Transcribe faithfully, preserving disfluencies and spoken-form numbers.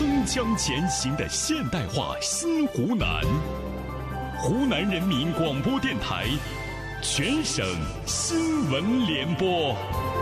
铿锵前行的现代化新湖南。湖南人民广播电台全省新闻联播。